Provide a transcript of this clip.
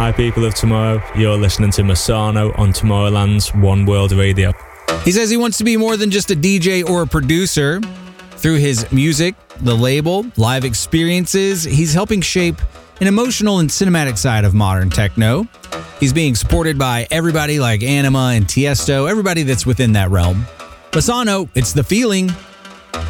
Hi, people of tomorrow. You're listening to Masano on Tomorrowland's One World Radio. He says he wants to be more than just a DJ or a producer. Through his music, the label, live experiences, he's helping shape an emotional and cinematic side of modern techno. He's being supported by everybody like Anima and Tiesto, everybody that's within that realm. Masano, it's the feeling.